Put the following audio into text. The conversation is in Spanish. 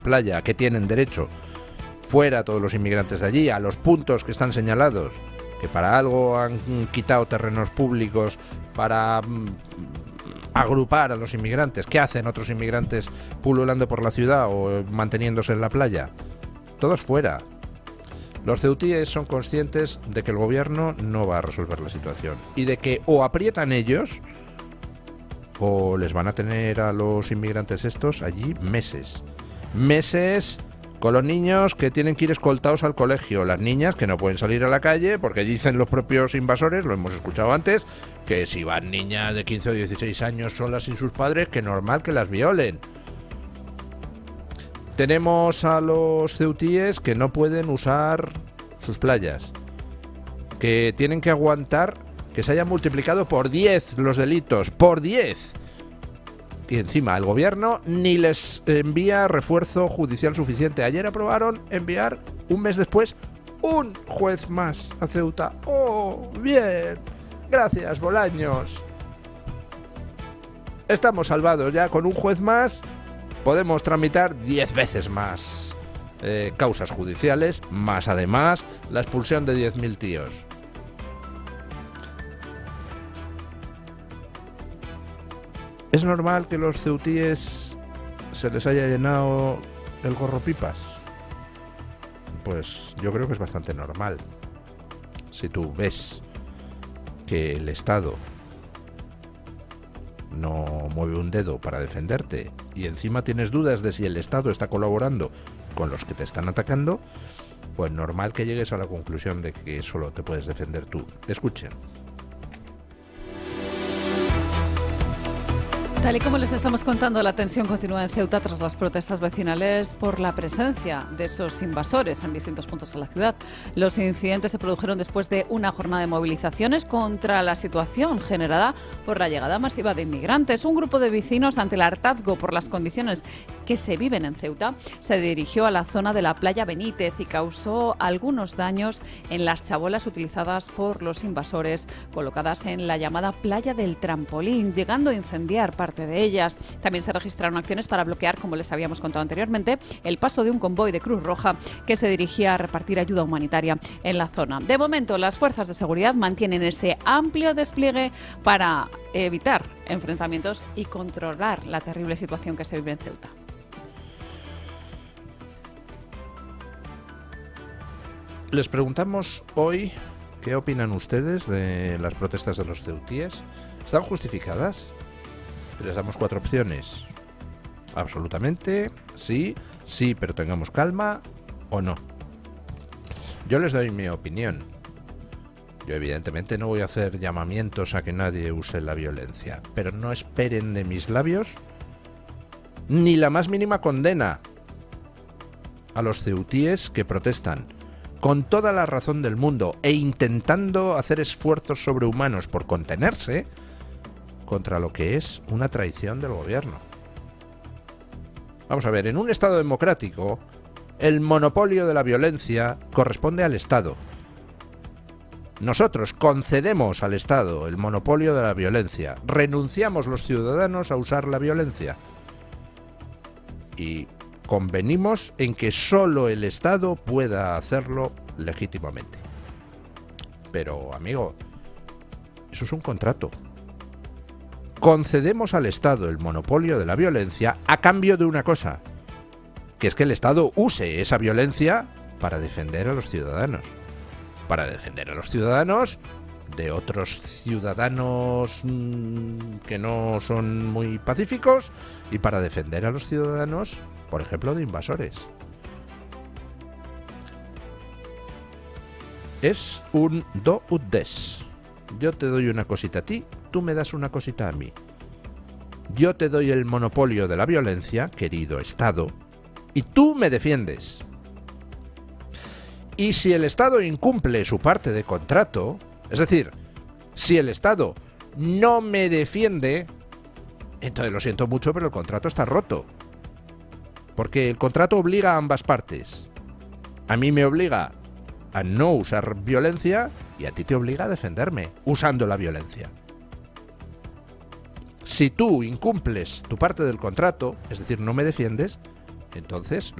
playa, que tienen derecho, fuera todos los inmigrantes de allí, a los puntos que están señalados, que para algo han quitado terrenos públicos para agrupar a los inmigrantes. ¿Qué hacen otros inmigrantes pululando por la ciudad o manteniéndose en la playa? Todos fuera. Los ceutíes son conscientes de que el gobierno no va a resolver la situación y de que o aprietan ellos o les van a tener a los inmigrantes estos allí meses con los niños que tienen que ir escoltados al colegio, las niñas que no pueden salir a la calle porque dicen los propios invasores, lo hemos escuchado antes, que si van niñas de 15 o 16 años solas sin sus padres, que normal que las violen. Tenemos a los ceutíes que no pueden usar sus playas, que tienen que aguantar que se hayan multiplicado por 10 los delitos, por 10. Y encima el gobierno ni les envía refuerzo judicial suficiente. Ayer aprobaron enviar, un mes después, un juez más a Ceuta. ¡Oh, bien! Gracias, Bolaños. Estamos salvados ya. Con un juez más podemos tramitar 10 veces más causas judiciales, más además la expulsión de 10.000 tíos. ¿Es normal que los ceutíes se les haya llenado el gorro pipas? Pues yo creo que es bastante normal. Si tú ves que el Estado no mueve un dedo para defenderte y encima tienes dudas de si el Estado está colaborando con los que te están atacando, pues normal que llegues a la conclusión de que solo te puedes defender tú. Escuchen. Tal y como les estamos contando, la tensión continúa en Ceuta tras las protestas vecinales por la presencia de esos invasores en distintos puntos de la ciudad. Los incidentes se produjeron después de una jornada de movilizaciones contra la situación generada por la llegada masiva de inmigrantes. Un grupo de vecinos, ante el hartazgo por las condiciones que se viven en Ceuta, se dirigió a la zona de la playa Benítez y causó algunos daños en las chabolas utilizadas por los invasores, colocadas en la llamada playa del Trampolín, llegando a incendiar parte de ellas. También se registraron acciones para bloquear, como les habíamos contado anteriormente, el paso de un convoy de Cruz Roja que se dirigía a repartir ayuda humanitaria en la zona. De momento, las fuerzas de seguridad mantienen ese amplio despliegue para evitar enfrentamientos y controlar la terrible situación que se vive en Ceuta. Les preguntamos hoy qué opinan ustedes de las protestas de los ceutíes. ¿Están justificadas? Les damos 4 opciones. Absolutamente, sí, sí, pero tengamos calma, o no. Yo les doy mi opinión. Yo evidentemente no voy a hacer llamamientos a que nadie use la violencia, pero no esperen de mis labios ni la más mínima condena a los ceutíes que protestan con toda la razón del mundo e intentando hacer esfuerzos sobrehumanos por contenerse contra lo que es una traición del gobierno. Vamos a ver, en un Estado democrático, el monopolio de la violencia corresponde al Estado. Nosotros concedemos al Estado el monopolio de la violencia, renunciamos los ciudadanos a usar la violencia y convenimos en que solo el Estado pueda hacerlo legítimamente. Pero, amigo, eso es un contrato. Concedemos al Estado el monopolio de la violencia a cambio de una cosa, que es que el Estado use esa violencia para defender a los ciudadanos. Para defender a los ciudadanos de otros ciudadanos que no son muy pacíficos y para defender a los ciudadanos, por ejemplo, de invasores. Es un do ut des. Yo te doy una cosita a ti, tú me das una cosita a mí. Yo te doy el monopolio de la violencia, querido Estado, y tú me defiendes. Y si el Estado incumple su parte de contrato, es decir, si el Estado no me defiende, entonces lo siento mucho, pero el contrato está roto. Porque el contrato obliga a ambas partes. A mí me obliga a no usar violencia y a ti te obliga a defenderme usando la violencia. Si tú incumples tu parte del contrato, es decir, no me defiendes, Entonces,